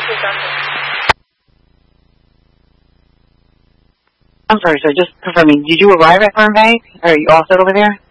I'm sorry, sir. Just confirming. Did you arrive at Fern Bank? Or are you all set over there?